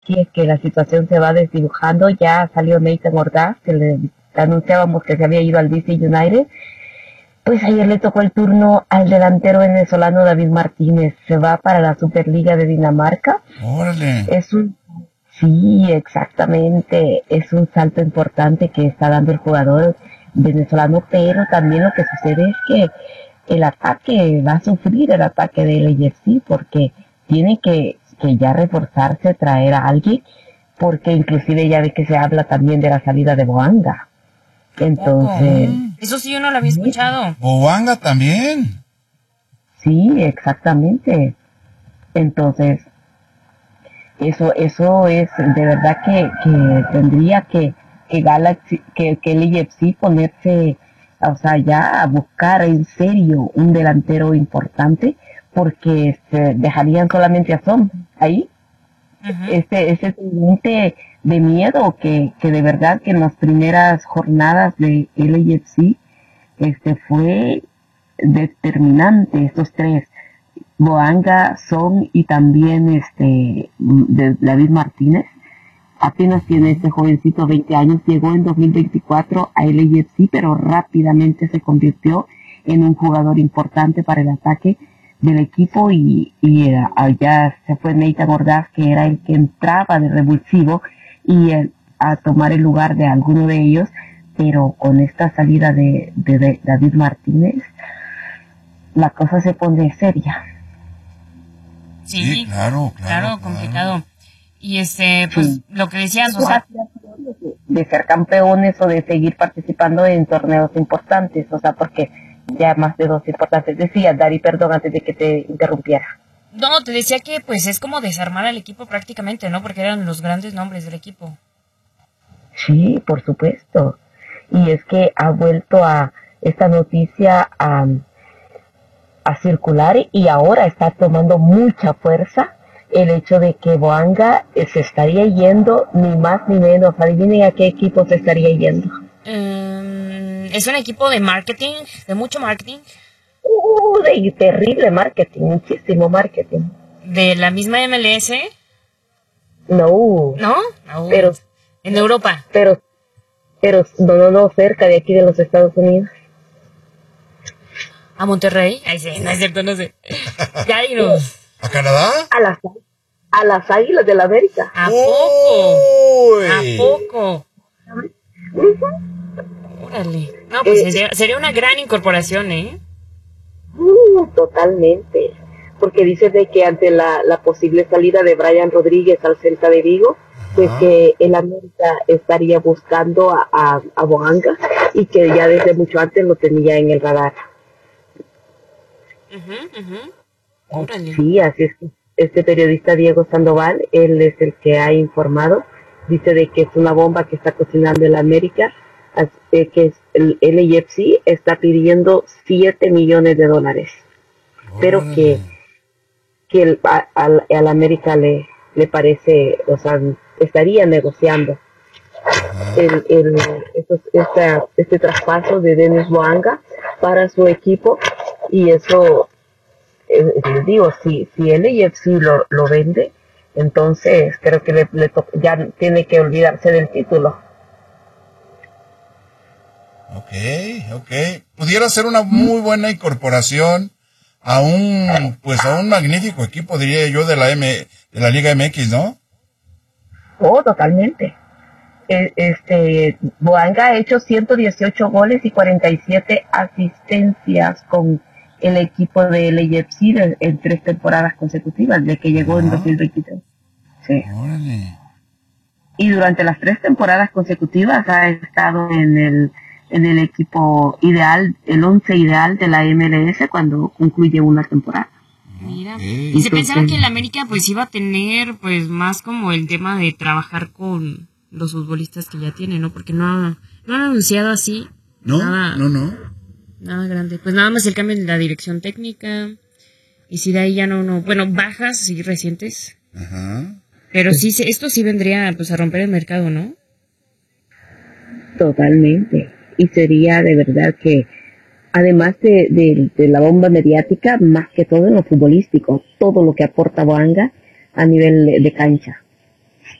si es que la situación se va desdibujando. Ya salió Nathan Ordaz, que le anunciábamos que se había ido al DC United. Pues ayer le tocó el turno al delantero venezolano David Martínez. Se va para la Superliga de Dinamarca. ¡Órale! Sí, exactamente. Es un salto importante que está dando el jugador venezolano, pero también lo que sucede es que el ataque va a sufrir el ataque de LAFC, porque tiene que ya reforzarse, traer a alguien, porque inclusive ya ve que se habla también de la salida de Boanga. Entonces, eso sí yo no lo había escuchado. Boanga también. Sí, exactamente. Entonces, eso es de verdad que tendría que Galaxy, que LAFC ponerse, o sea, ya a buscar en serio un delantero importante, porque dejarían solamente a Son ahí. Ese siguiente de miedo que de verdad que en las primeras jornadas de LAFC fue determinante. Estos tres, Boanga, Son y también de David Martínez. Apenas tiene este jovencito 20 años, llegó en 2024 a LAFC, pero rápidamente se convirtió en un jugador importante para el ataque del equipo, y allá se fue Nathan Ordaz, que era el que entraba de revulsivo y a tomar el lugar de alguno de ellos, pero con esta salida de David Martínez la cosa se pone seria. Sí, claro, complicado. Y pues lo que decías, o sea, de ser campeones o de seguir participando en torneos importantes, o sea, porque ya más de dos importantes. Decía, Dari, perdón, antes de que te interrumpiera. No, te decía que pues es como desarmar al equipo prácticamente, ¿no? Porque eran los grandes nombres del equipo. Sí, por supuesto. Y es que ha vuelto a esta noticia a circular, y ahora está tomando mucha fuerza el hecho de que Boanga se estaría yendo, ni más ni menos. Adivinen a qué equipo se estaría yendo. Es un equipo de marketing, de mucho marketing. De terrible marketing, muchísimo marketing. ¿De la misma MLS? No. ¿No? Pero en Europa. Pero no, cerca de aquí de los Estados Unidos. ¿A Monterrey? Ay, sí, no es cierto, no sé. Ya dinos. ¿A Canadá? A las Águilas del América. ¿A poco? ¿A poco? Órale. No, pues sería una gran incorporación, ¿eh? Totalmente. Porque dice de que ante la posible salida de Brian Rodríguez al Celta de Vigo, pues que el América estaría buscando a Boanga, y que ya desde mucho antes lo tenía en el radar. Sí, así es. Este periodista Diego Sandoval, él es el que ha informado, dice de que es una bomba que está cocinando el América, que el LAFC está pidiendo $7 millones, pero que al América le parece, o sea, estaría negociando este traspaso de Denis Boanga para su equipo, y eso, les digo, si el LAFC lo vende, entonces creo que ya tiene que olvidarse del título. Ok. Pudiera ser una muy buena incorporación a un magnífico equipo, diría yo, de la Liga MX, ¿no? Totalmente. Boanga ha hecho 118 goles y 47 asistencias con el equipo de LAFC en 3 temporadas consecutivas, de que llegó en 2023. Sí. Órale. Y durante las 3 temporadas consecutivas ha estado en el equipo ideal, el 11 ideal de la MLS cuando concluye una temporada. Mira, y se pensaba que el América pues iba a tener pues más como el tema de trabajar con los futbolistas que ya tiene, ¿no? Porque no han anunciado así nada grande. Pues nada más el cambio en la dirección técnica, y si de ahí ya no, bueno, bajas sí recientes. Ajá. Pero sí, esto sí vendría pues a romper el mercado, ¿no? Totalmente. Y sería de verdad que, además de la bomba mediática, más que todo en lo futbolístico, todo lo que aporta Boanga a nivel de cancha.